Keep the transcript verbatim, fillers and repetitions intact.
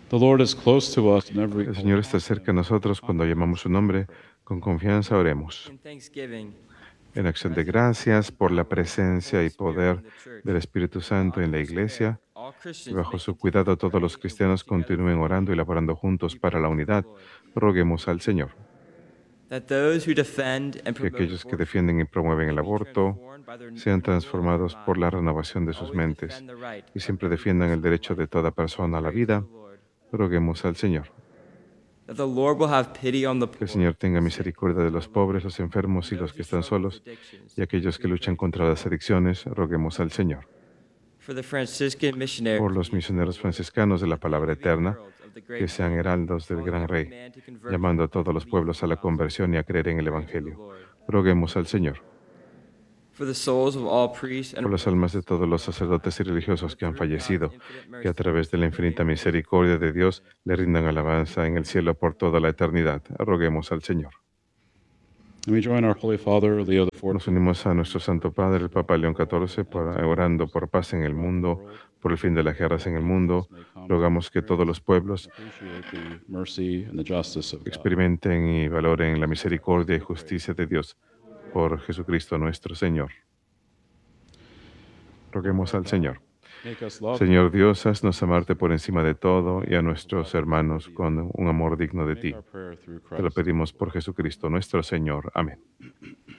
The Lord is close to us in every El Señor está cerca de nosotros cuando llamamos su nombre. Con confianza oremos. In thanksgiving En acción de gracias por la presencia y poder del Espíritu Santo en la Iglesia, all y Christians bajo may su continue cuidado todos los praying and cristianos working together continúen for orando y unity. laborando juntos We para pray la to the unidad. Lord Roguemos al Señor that those who defend and que promote aquellos que abortion defienden y promueven may el be aborto transformed by the sean renewal of their transformados por la minds, renovación de sus always mentes defend the right y of siempre every defiendan el person to derecho de life. toda We persona a la pray to the vida. Lord Roguemos al Señor that the Lord will have pity on the que el poor, Señor tenga the sick, misericordia de and the los pobres, lonely, los enfermos and y los those que who están struggle with solos addictions. y aquellos que We pray luchan to the contra las Lord adicciones. Roguemos al Señor for the Franciscan por missionaries los leading the misioneros Lord, franciscanos de la that they palabra may be eterna, heralds of the que great sean king, heraldos del calling gran every Rey, man to conversion llamando a and todos to los believe in pueblos the a la gospel. conversión y a creer en We el pray to the Evangelio. Lord Roguemos al Señor for the souls of all priests and por las almas de religious todos who los have died, sacerdotes y religiosos that que han through God's fallecido, infinite que a mercy través de la they infinita may live forever. misericordia de Dios le rindan alabanza en el cielo por toda la eternidad. Roguemos al Señor. And we join our Holy Father, Leo the Nos fourteenth, unimos a nuestro Santo Padre, el Papa León catorce, para, orando por paz en el mundo, por el fin de las guerras en el mundo. Rogamos que todos los pueblos appreciate the mercy and the justice of God. experimenten y valoren la misericordia y justicia de Dios por Jesucristo nuestro Señor. Roguemos al Señor. Make us love Señor Dios, haznos amarte por encima de todo y a nuestros hermanos con un amor digno de Make ti. our prayer through Te lo Christ. pedimos por Jesucristo nuestro Señor. Amén.